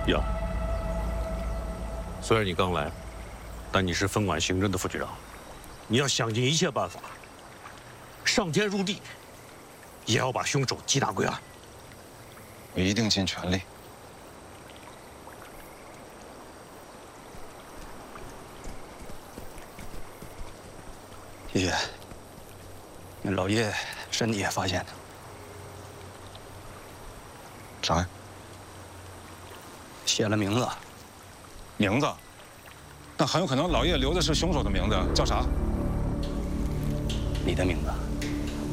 要。虽然你刚来，但你是分管刑侦的副局长，你要想尽一切办法，上天入地，也要把凶手缉拿归案。 我一定尽全力。 爷爷，那老叶身体也发现了， 啥呀？ 写了名字。 名字？那很有可能老叶留的是凶手的名字，叫啥？ 你的名字。